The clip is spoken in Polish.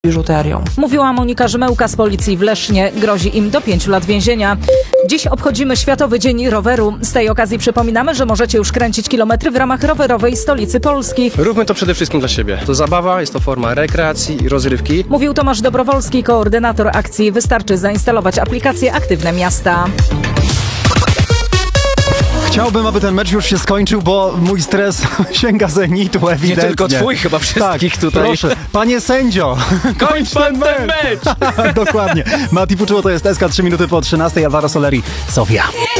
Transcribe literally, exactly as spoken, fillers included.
biżuterią. Mówiła Monika Rzymałka z policji w Lesznie. Grozi im do pięciu lat więzienia. Dziś obchodzimy Światowy Dzień Roweru. Z tej okazji przypominamy, że możecie już kręcić kilometry w ramach rowerowej stolicy Polski. Róbmy to przede wszystkim dla siebie. To zabawa, jest to forma rekreacji i rozrywki. Mówił Tomasz Dobrowolski, koordynator akcji. Wystarczy zainstalować aplikację Aktywne Miasta. Chciałbym, aby ten mecz już się skończył, bo mój stres sięga zenitu ewidentnie. Nie tylko twój, chyba wszystkich tak, tutaj. Proszę, panie sędzio, Kończ pan ten mecz! Dokładnie. Mati Puczuło to jest S K trzy minuty po trzynastej, Alvaro Soleri, Sofia.